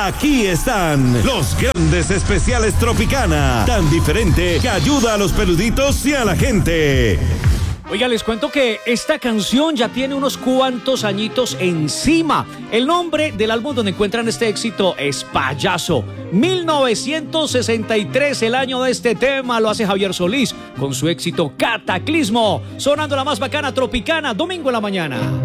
Aquí están los grandes especiales Tropicana, tan diferente que ayuda a los peluditos y a la gente. Oiga, les cuento que esta canción ya tiene unos cuantos añitos encima. El nombre del álbum donde encuentran este éxito es Payaso. 1963, el año de este tema, lo hace Javier Solís con su éxito Cataclismo. Sonando la más bacana Tropicana, domingo en la mañana.